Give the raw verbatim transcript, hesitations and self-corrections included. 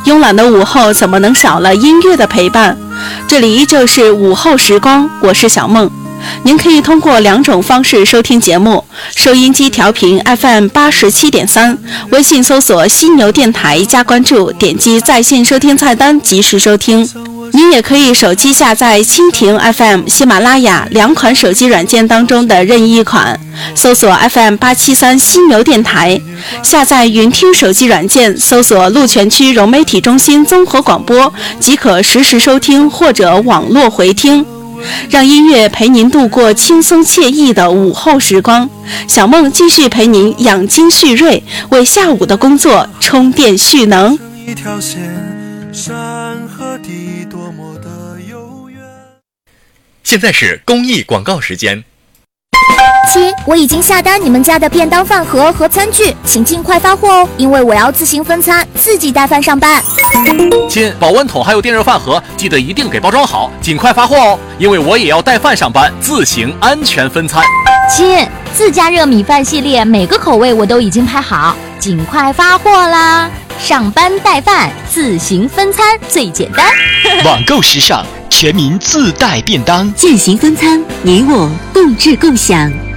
慵懒的午后怎么能少了音乐的陪伴？这里依旧是午后时光，我是小梦。您可以通过两种方式收听节目：收音机调频 F M 八十七点三，微信搜索犀牛电台加关注，点击在线收听菜单及时收听。您也可以手机下载蜻蜓 F M、喜马拉雅两款手机软件当中的任意一款，搜索 F M 八七三犀牛电台，下载云听手机软件，搜索鹿泉区融媒体中心综合广播，即可实时收听或者网络回听。让音乐陪您度过轻松惬意的午后时光，小梦继续陪您养精蓄锐，为下午的工作充电蓄能。一条线，山和地多么的悠远。现在是公益广告时间。 亲，我已经下单你们家的便当饭盒和餐具，请尽快发货哦，因为我要自行分餐，自己带饭上班。 亲，保温桶还有电热饭盒，记得一定给包装好，尽快发货哦，因为我也要带饭上班，自行安全分餐。 亲，自加热米饭系列每个口味我都已经拍好，尽快发货啦！上班带饭，自行分餐最简单。 网购时尚，全民自带便当， 践行分餐，你我共治共享。